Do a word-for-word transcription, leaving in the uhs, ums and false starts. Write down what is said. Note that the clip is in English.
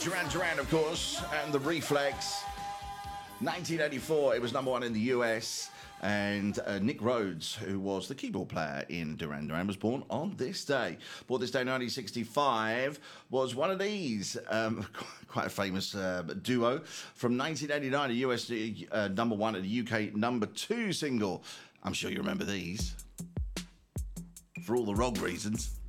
Duran Duran, of course, and the Reflex. nineteen eighty-four, it was number one in the U S. And uh, Nick Rhodes, who was the keyboard player in Duran Duran, was born on this day. Born this day, nineteen sixty-five, was one of these. Um, quite a famous uh, duo. From nineteen eighty-nine, a U S uh, number one and a U K number two single. I'm sure you remember these. For all the wrong reasons.